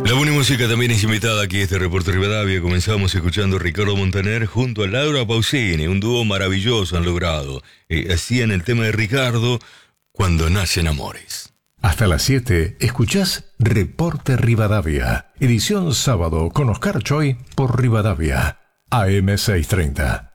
La buena música también es invitada aquí a este Reporte Rivadavia. Comenzamos escuchando a Ricardo Montaner junto a Laura Pausini, un dúo maravilloso han logrado. Hacían el tema de Ricardo, Cuando nacen amores. Hasta las 7 escuchás Reporte Rivadavia, edición sábado con Oscar Choi por Rivadavia, AM 630.